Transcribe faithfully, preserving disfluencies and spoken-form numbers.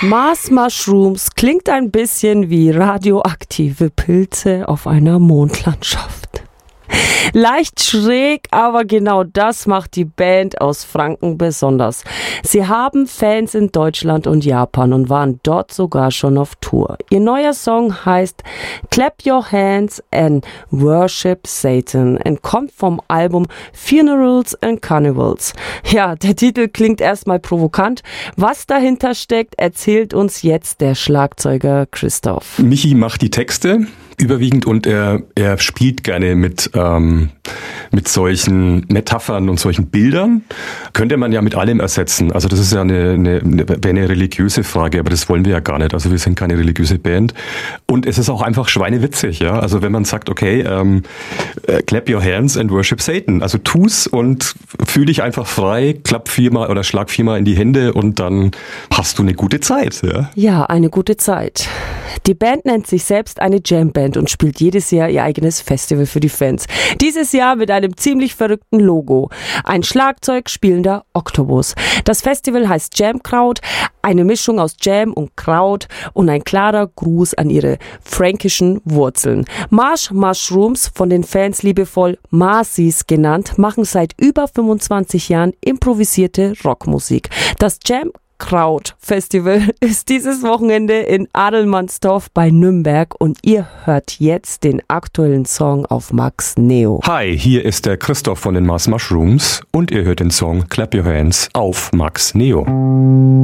Mars Mushrooms klingt ein bisschen wie radioaktive Pilze auf einer Mondlandschaft. Leicht schräg, aber genau das macht die Band aus Franken besonders. Sie haben Fans in Deutschland und Japan und waren dort sogar schon auf Tour. Ihr neuer Song heißt Clap Your Hands and Worship Satan und kommt vom Album Funerals and Carnivals. Ja, der Titel klingt erstmal provokant. Was dahinter steckt, erzählt uns jetzt der Schlagzeuger Christoph. Michi macht die Texte überwiegend und er, er spielt gerne mit, ähm, mit solchen Metaphern und solchen Bildern. Könnte man ja mit allem ersetzen. Also das ist ja eine, eine, eine, wäre eine religiöse Frage, aber das wollen wir ja gar nicht. Also wir sind keine religiöse Band. Und es ist auch einfach schweinewitzig, ja. Also wenn man sagt, okay, ähm, clap your hands and worship Satan. Also tu's und fühl dich einfach frei, klapp viermal oder schlag viermal in die Hände und dann hast du eine gute Zeit, ja. Ja, eine gute Zeit. Die Band nennt sich selbst eine Jam-Band und spielt jedes Jahr ihr eigenes Festival für die Fans. Dieses Jahr mit einem ziemlich verrückten Logo. Ein Schlagzeug spielender Oktopus. Das Festival heißt Jamkraut, eine Mischung aus Jam und Kraut und ein klarer Gruß an ihre fränkischen Wurzeln. Mars Mushrooms, von den Fans liebevoll Marsis genannt, machen seit über fünfundzwanzig Jahren improvisierte Rockmusik. Das Jam Kraut Festival ist dieses Wochenende in Adelmannsdorf bei Nürnberg und ihr hört jetzt den aktuellen Song auf Max Neo. Hi, hier ist der Christoph von den Mars Mushrooms und ihr hört den Song Clap Your Hands auf Max Neo.